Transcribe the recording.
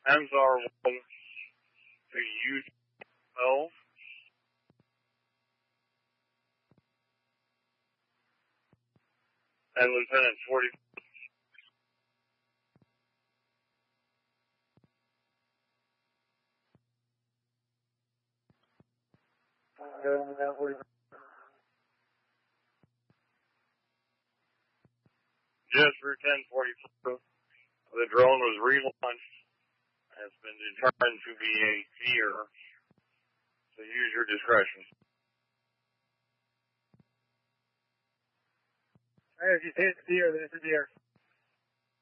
MSAR 1 to U12. And Lieutenant 40. Just for 1044, the drone was relaunched. Has been determined to be a deer. So use your discretion. If you say it's deer, then it's a deer.